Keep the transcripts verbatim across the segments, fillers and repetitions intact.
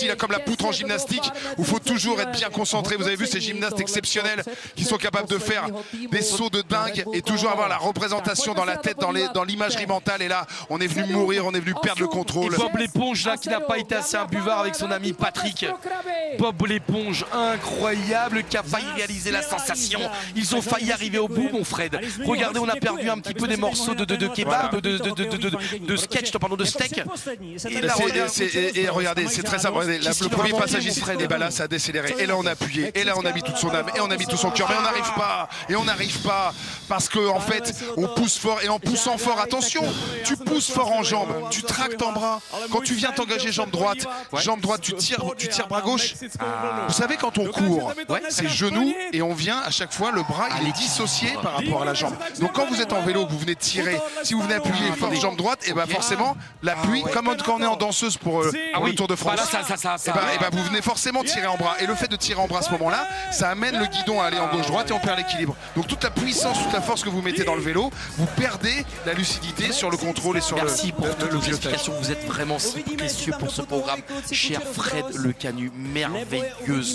partie là comme la poutre en gymnastique où il faut toujours être bien concentré. Vous avez vu ces gymnastes exceptionnels qui sont capables de faire des sauts de dingue et toujours avoir la représentation dans la tête, dans l'imagerie mentale. Et là, on est venu mourir, on est venu perdre le contrôle. Et Bob l'éponge là qui n'a pas été assez imbuvard avec son ami Patrick. Bob l'éponge incroyable qui a failli réaliser la sensation. Ils ont failli arriver au bout, mon Fred. Regardez, on a perdu un petit peu des morceaux de, de, de kebab, de, de, de, de, de, de sketch, pardon, de steak. Et, là, et, et, et regardez, c'est très simple. Regardez, là, le premier passage ici, et ben là, ça a décéléré. Et là, on a appuyé. Et là, on a mis toute son âme. Et on a mis tout son cœur. Mais on n'arrive pas. Et on n'arrive pas. Parce que en fait, on pousse fort. Et en poussant fort, attention, tu pousses fort en jambes. Tu tractes en bras. Quand tu viens t'engager jambe droite, jambe droite, tu tires, tu tires bras gauche. Ah. Vous savez, quand on court, ouais, c'est genou. Et on vient à chaque fois, le bras, il est dissocié par rapport à la jambe. Donc quand vous êtes en vélo, que vous venez de tirer, si vous venez appuyer fort jambe droite, et ben forcément, l'appui, comme quand on est en danseuse pour euh, ah oui. le Tour de France, bah là, ça, ça, ça, et, bah, et bah, vous venez forcément tirer en bras. Et le fait de tirer en bras à ce moment-là, ça amène le guidon à aller en gauche-droite et on perd l'équilibre. Donc toute la puissance, toute la force que vous mettez dans le vélo, vous perdez la lucidité sur le contrôle et sur Merci le pour le, toutes le vos explications. Vous êtes vraiment si précieux pour ce programme. Cher Fred Le Canu, merveilleuse.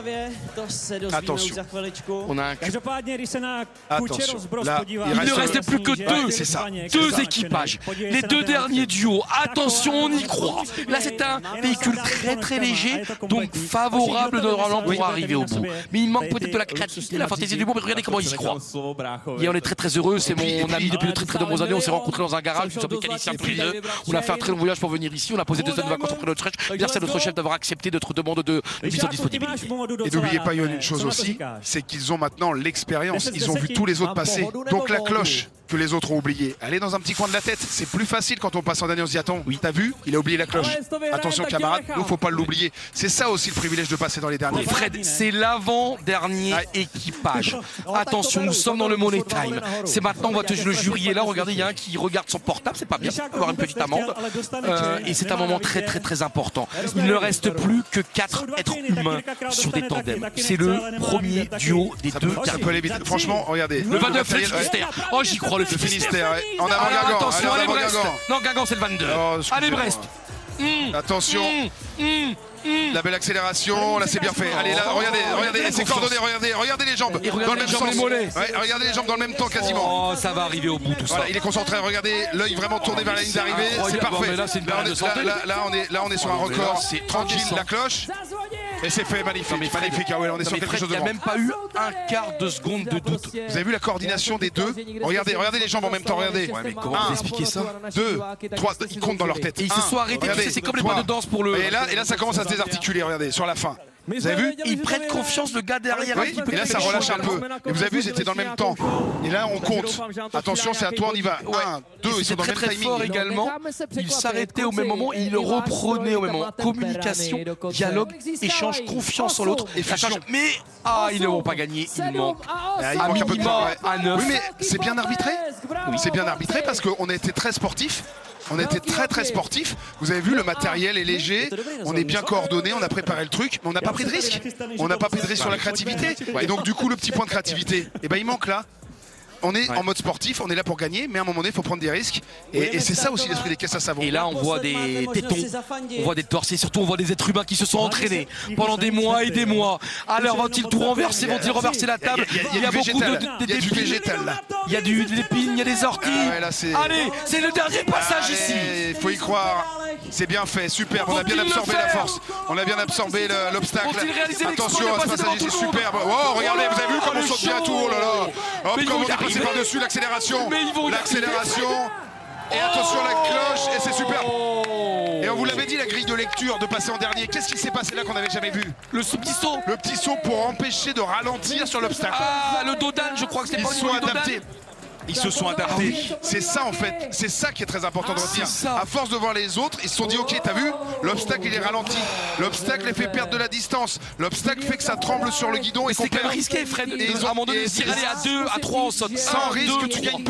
Attention. On a un cul. Attention. Là, il, il ne restait plus que deux, ouais, c'est ça. deux ça. équipages. Les deux derniers duos. Attention, on y croit. Là, c'est un véhicule très très léger, donc favorable normalement pour arriver au bout. Mais il manque peut-être de la créativité, la fantaisie du bout. Mais regardez comment il y croit. Et on est très très heureux. C'est mon ami depuis de très très nombreuses années. On s'est rencontrés dans un garage. Nous sommes mécaniciens tous les deux. On a fait un très long voyage pour venir ici. On a posé deux semaines de vacances auprès de notre chef. Merci à notre chef d'avoir accepté notre demande de mise en disponibilité. Et n'oubliez pas une chose aussi, c'est qu'ils ont maintenant l'expérience. Ils ont vu tous les autres passer. Donc la cloche que les autres ont oublié, elle est dans un petit coin de la tête. C'est plus facile quand on passe en dernier, on se dit attends, oui, t'as vu, il a oublié la cloche. Attention camarade, nous faut pas l'oublier. C'est ça aussi le privilège de passer dans les derniers. Fred, c'est l'avant-dernier équipage. Attention, nous sommes dans le Money Time. C'est maintenant, on va te le jury est là. Regardez, il y a un qui regarde son portable, c'est pas bien, on va avoir une petite amende. Euh, et c'est un moment très très très important. Il ne reste plus que quatre êtres humains sur des tandems. C'est le premier duo des ça deux. Peut, ça peut aller vite. Franchement, regardez. Le vingt-neuf, le Finistère. Oh, j'y crois, le Finistère. Ouais. En avant Guingamp. Attention, allez, Brest. Non, Guingamp, c'est le vingt-deux. Oh, allez, Brest. Mmh. Attention. Mmh. Mmh. La belle accélération, là c'est bien fait. Allez là, regardez, regardez, c'est coordonné, regardez, regardez les jambes et dans le même sens. Les mollets. Ouais, regardez les jambes dans le même temps quasiment. Oh, ça va arriver au bout tout voilà, ça. Il est concentré, regardez, l'œil vraiment tourné vers la ligne d'arrivée, c'est parfait. Bon, là, c'est une là, on est, là, là, là, on est, là on est sur un record, c'est tranquille, la cloche. Et c'est fait, magnifique, non, mais Fred, magnifique. Ah ouais, on est sur quelque Fred, chose de grand. Il n'y a même pas eu un quart de seconde de doute. Vous avez vu la coordination des deux? Regardez, regardez les jambes en même temps, regardez. Ouais, mais comment vous expliquez ça? Deux, trois, ils comptent dans leur tête. Et ils se sont arrêtés, c'est comme les pas de danse pour le... Et là, et là, ça commence à se désarticuler, regardez, sur la fin. Vous avez vu? Il prête confiance, le gars derrière. Oui, et là ça relâche un peu. Et vous avez vu, c'était dans le même temps. Et là on compte. Attention, c'est à toi, on y va. Un, deux, ils sont dans le même très timing. Fort également. Il s'arrêtait au même moment, il reprenait au même moment. Communication, dialogue, échange, confiance en l'autre. Et change. Mais ah, ils ne vont pas gagner. Il manque. Ah, il manque un peu de temps. À neuf. Oui, mais c'est bien arbitré. Oui, c'est bien arbitré parce qu'on a été très sportifs. On était très très sportifs. Vous avez vu, le matériel est léger, on est bien coordonné, on a préparé le truc, mais on n'a pas pris de risque. On n'a pas pris de risque sur la créativité. Et donc du coup, le petit point de créativité, eh ben, il manque là. On est ouais. en mode sportif, on est là pour gagner, mais à un moment donné, il faut prendre des risques. Et, et c'est ça aussi l'esprit des caisses à savon. Et là, on voit des tétons, on voit des torses, et surtout on voit des êtres humains qui se sont entraînés pendant des mois et des mois. Alors, vont-ils tout renverser, vont-ils renverser la table? Il y a beaucoup de du végétal là. Il y a du l'épine, il y a des orties. Ah ouais, allez, c'est le dernier passage Allez, ici. Il faut y croire. C'est bien fait, superbe. On a bien absorbé la force. On a bien absorbé l'obstacle. Attention à ce passage ici, superbe. Oh, regardez, vous avez vu comment on saute bien tout. Oh là là. Hop, comme on est passé par-dessus l'accélération. L'accélération. Et attention à la cloche. Et c'est super. Et on vous l'avait dit, la grille de lecture, de passer en dernier. Qu'est-ce qui s'est passé là qu'on n'avait jamais vu? Le petit saut. Le petit saut pour empêcher de ralentir sur l'obstacle. Ah, le dodan, je crois que c'est pas Ils sont adaptés. Ils se sont adaptés. Ah oui. C'est ça en fait, c'est ça qui est très important de retenir. À force de voir les autres, ils se sont dit ok, t'as vu, l'obstacle il est ralenti, l'obstacle les fait perdre de la distance, l'obstacle fait que ça tremble sur le guidon. Et c'est quand même risqué, Fred. Et ils ont à un moment donné, s'y aller à deux, à trois, on saute. Sans risque, tu gagnes pas.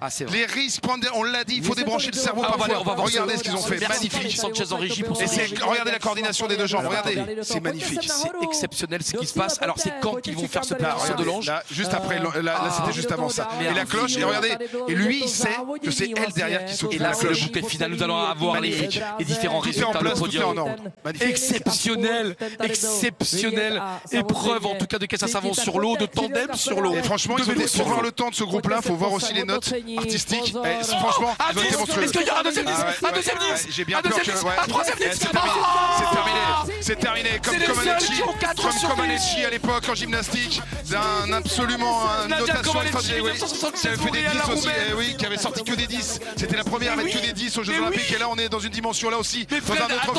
Ah, les risques, on l'a dit, il faut débrancher le cerveau ah, parfois. On va voir regardez ce qu'ils ont fait, Merci magnifique. Sanchez en régie pour Et regardez la coordination des deux jambes, regardez, c'est magnifique. C'est exceptionnel ce qui se passe. Alors c'est quand qu'ils vont faire ce position de l'ange. Là, juste après, là, là c'était juste avant ça. Et la cloche, et regardez, et lui il sait que c'est elle derrière qui s'occupe de la cloche. Et là c'est le bouquet final, nous allons avoir les, les différents résultats de podium. Exceptionnel, exceptionnel épreuve en tout cas de caisse à savon sur l'eau, de tandem sur l'eau. Et franchement, ils ont des, pour voir le temps de ce groupe-là, il faut voir aussi les notes artistiques. Et franchement, ils ont été monstrueux. Est-ce qu'il y aura un deuxième dix? Un deuxième dix? J'ai bien peur que. Un troisième dix? C'est terminé. C'est terminé. Comme Comaneci, comme Comaneci à l'époque en gymnastique, d'un absolument une notation extraordinaire. Qui avait fait des dix aussi, oui, qui avait sorti que des dix. C'était la première avec que des dix aux Jeux Olympiques. Et là, on est dans une dimension là aussi, dans un autre